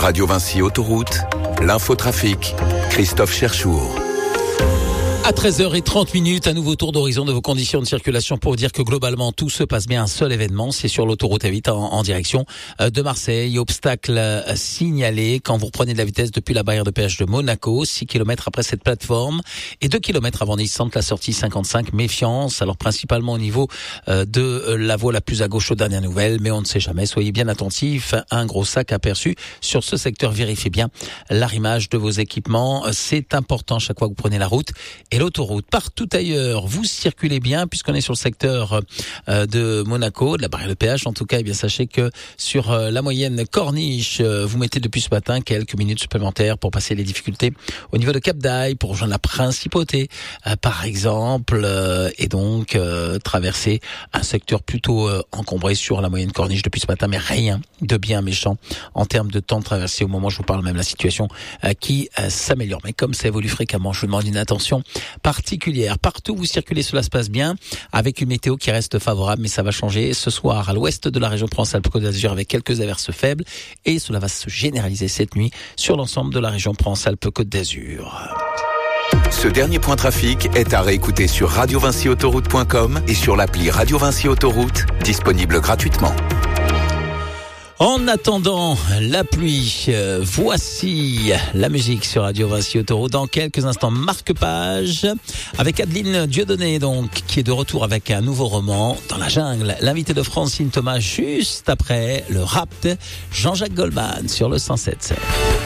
Radio Vinci Autoroute, l'infotrafic, Christophe Cherchour. À 13h30, un nouveau tour d'horizon de vos conditions de circulation pour vous dire que globalement tout se passe bien. Un seul événement, c'est sur l'autoroute A8 en direction de Marseille. Obstacle signalé quand vous reprenez de la vitesse depuis la barrière de péage de Monaco, 6 km après cette plateforme et 2 km avant Nice, la sortie 55. Méfiance, alors principalement au niveau de la voie la plus à gauche aux dernières nouvelles, mais on ne sait jamais. Soyez bien attentifs. Un gros sac aperçu sur ce secteur. Vérifiez bien l'arrimage de vos équipements. C'est important chaque fois que vous prenez la route. Et l'autoroute. Partout ailleurs, vous circulez bien puisqu'on est sur le secteur de Monaco, de la barrière de péage en tout cas. Eh bien, sachez que sur la moyenne Corniche, vous mettez depuis ce matin quelques minutes supplémentaires pour passer les difficultés au niveau de Cap d'Aille, pour rejoindre la Principauté, par exemple, et donc traverser un secteur plutôt encombré sur la moyenne Corniche depuis ce matin, mais rien de bien méchant en termes de temps de traversée. Au moment où je vous parle, même la situation qui s'améliore. Mais comme ça évolue fréquemment, je vous demande une attention particulière. Partout où vous circulez, cela se passe bien, avec une météo qui reste favorable, mais ça va changer ce soir à l'ouest de la région Provence-Alpes-Côte d'Azur avec quelques averses faibles, et cela va se généraliser cette nuit sur l'ensemble de la région Provence-Alpes-Côte d'Azur. Ce dernier point trafic est à réécouter sur radiovinciautoroute.com et sur l'appli Radio Vinci Autoroute, disponible gratuitement. En attendant la pluie, voici la musique sur Radio Vinci Autoroute. Dans quelques instants, marque-page avec Adeline Dieudonné, donc, qui est de retour avec un nouveau roman, Dans la jungle. L'invité de Francine Thomas juste après le rap de Jean-Jacques Goldman sur le 107.7.